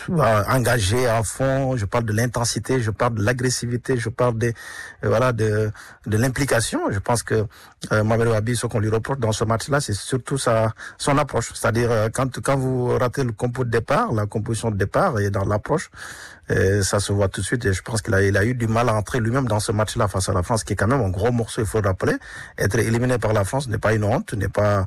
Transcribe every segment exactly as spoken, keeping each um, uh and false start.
euh, engagé à fond, je parle de l'intensité, je parle de l'agressivité, je parle de, euh, voilà, de, de l'implication. Je pense que euh, Mohamed Wahabi, ce qu'on lui reproche dans ce match-là, c'est surtout sa, son approche. C'est-à-dire, euh, quand, quand vous ratez le compo de départ, la composition de départ et dans l'approche, et ça se voit tout de suite. Et je pense qu'il a, il a eu du mal à entrer lui-même dans ce match-là face à la France, qui est quand même un gros morceau, il faut le rappeler. Être éliminé par la France n'est pas une honte, n'est pas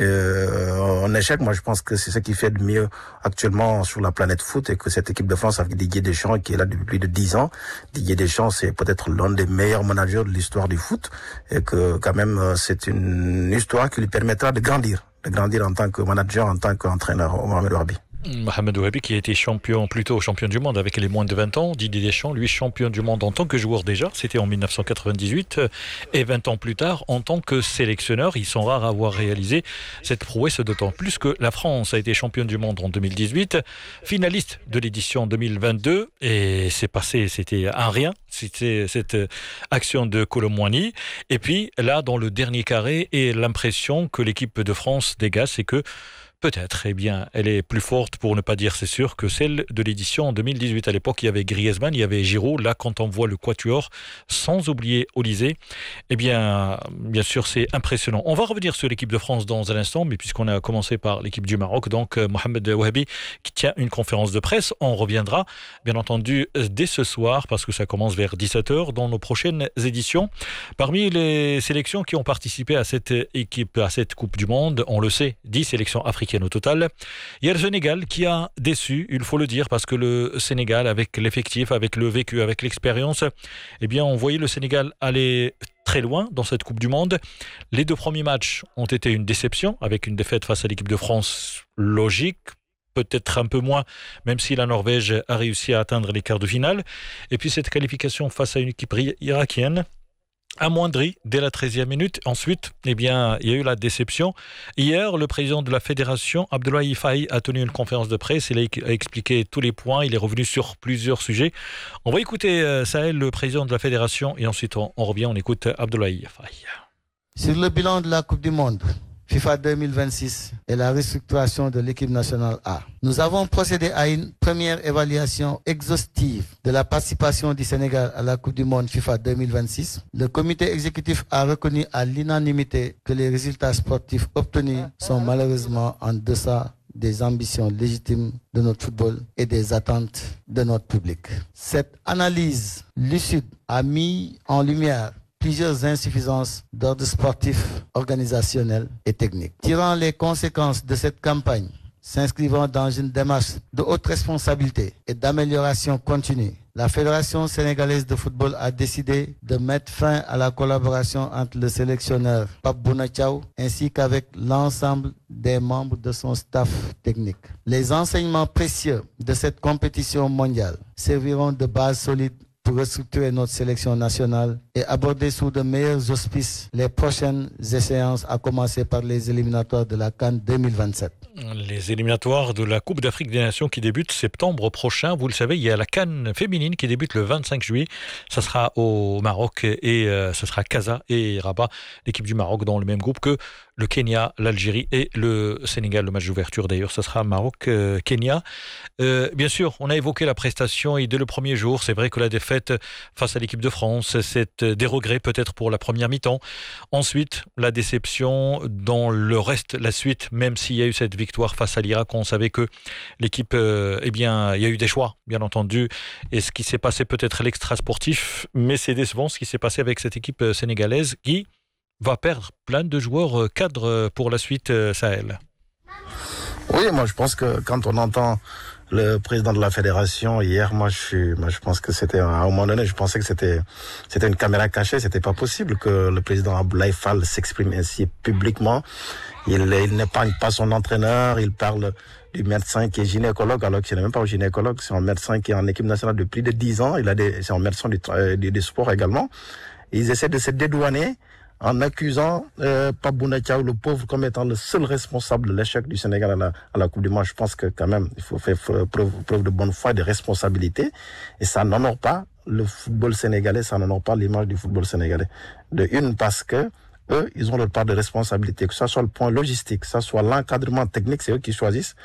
euh, un échec. Moi, je pense que c'est ce qui fait de mieux actuellement sur la planète foot, et que cette équipe de France avec Didier Deschamps, qui est là depuis plus de dix ans, Didier Deschamps, c'est peut-être l'un des meilleurs managers de l'histoire du foot, et que quand même, c'est une histoire qui lui permettra de grandir, de grandir en tant que manager, en tant qu'entraîneur, Mohamed Wahabi. Mohamed Wahabi qui a été champion, plutôt champion du monde avec les moins de vingt ans. Didier Deschamps, lui, champion du monde en tant que joueur déjà, c'était en dix-neuf cent quatre-vingt-dix-huit, et vingt ans plus tard en tant que sélectionneur. Ils sont rares à avoir réalisé cette prouesse, d'autant plus que la France a été championne du monde en deux mille dix-huit, finaliste de l'édition deux mille vingt-deux, et c'est passé, c'était un rien, c'était cette action de Kolo Muani. Et puis là, dans le dernier carré, et l'impression que l'équipe de France dégage, c'est que peut-être, eh bien, elle est plus forte, pour ne pas dire c'est sûr, que celle de l'édition en deux mille dix-huit. À l'époque, il y avait Griezmann, il y avait Giroud. Là, quand on voit le quatuor, sans oublier Olysée, eh bien, bien sûr, c'est impressionnant. On va revenir sur l'équipe de France dans un instant, mais puisqu'on a commencé par l'équipe du Maroc, donc Mohamed Wahabi qui tient une conférence de presse, on reviendra, bien entendu, dès ce soir, parce que ça commence vers dix-sept heures dans nos prochaines éditions. Parmi les sélections qui ont participé à cette équipe, à cette Coupe du Monde, on le sait, dix sélections africaines au total. Il y a le Sénégal qui a déçu, il faut le dire, parce que le Sénégal, avec l'effectif, avec le vécu, avec l'expérience, eh bien, on voyait le Sénégal aller très loin dans cette Coupe du Monde. Les deux premiers matchs ont été une déception, avec une défaite face à l'équipe de France logique, peut-être un peu moins, même si la Norvège a réussi à atteindre les quarts de finale. Et puis cette qualification face à une équipe irakienne, amoindri dès la treizième minute. Ensuite, eh bien, il y a eu la déception. Hier, le président de la fédération, Abdoulaye Faye, a tenu une conférence de presse. Il a expliqué tous les points. Il est revenu sur plusieurs sujets. On va écouter euh, Sahel, le président de la fédération, et ensuite on, on revient, on écoute Abdoulaye Faye. Sur le bilan de la Coupe du Monde FIFA deux mille vingt-six et la restructuration de l'équipe nationale A, nous avons procédé à une première évaluation exhaustive de la participation du Sénégal à la Coupe du Monde FIFA deux mille vingt-six. Le comité exécutif a reconnu à l'unanimité que les résultats sportifs obtenus sont malheureusement en deçà des ambitions légitimes de notre football et des attentes de notre public. Cette analyse lucide a mis en lumière plusieurs insuffisances d'ordre sportif, organisationnel et technique. Tirant les conséquences de cette campagne, s'inscrivant dans une démarche de haute responsabilité et d'amélioration continue, la Fédération sénégalaise de football a décidé de mettre fin à la collaboration entre le sélectionneur Pape Bouna Thiaw ainsi qu'avec l'ensemble des membres de son staff technique. Les enseignements précieux de cette compétition mondiale serviront de base solide pour restructurer notre sélection nationale et aborder sous de meilleurs auspices les prochaines échéances, à commencer par les éliminatoires de la CAN deux mille vingt-sept. Les éliminatoires de la Coupe d'Afrique des Nations qui débutent septembre prochain. Vous le savez, il y a la CAN féminine qui débute le vingt-cinq juillet. Ça sera au Maroc et euh, ce sera Casa et Rabat, l'équipe du Maroc, dans le même groupe que le Kenya, l'Algérie et le Sénégal. Le match d'ouverture d'ailleurs, ce sera Maroc-Kenya. Euh, bien sûr, on a évoqué la prestation et dès le premier jour, c'est vrai que la défaite face à l'équipe de France, c'est des regrets peut-être pour la première mi-temps. Ensuite, la déception dans le reste, la suite, même s'il y a eu cette victoire face à l'Irak, on savait que l'équipe, euh, eh bien, il y a eu des choix, bien entendu, et ce qui s'est passé peut-être l'extra sportif, mais c'est décevant ce qui s'est passé avec cette équipe sénégalaise qui va perdre plein de joueurs cadres pour la suite, Sahel. Oui, moi je pense que quand on entend le président de la fédération hier, moi je suis, moi je pense que c'était à un moment donné, je pensais que c'était c'était une caméra cachée, c'était pas possible que le président Abdoulaye Fall s'exprime ainsi publiquement. Il, il n'épargne pas son entraîneur, il parle du médecin qui est gynécologue, alors que ce n'est même pas un gynécologue, c'est un médecin qui est en équipe nationale depuis plus de dix ans. Il a des, c'est un médecin du, du, du sport également. Ils essaient de se dédouaner en accusant euh, Pape Bouna Thiaw, le pauvre, comme étant le seul responsable de l'échec du Sénégal à la, à la Coupe du Monde. Je pense que quand même, il faut faire preuve, preuve de bonne foi et de responsabilité. Et ça n'honore pas le football sénégalais, ça n'honore pas l'image du football sénégalais. De une, parce que eux, ils ont leur part de responsabilité, que ce soit le point logistique, que ce soit l'encadrement technique, c'est eux qui choisissent.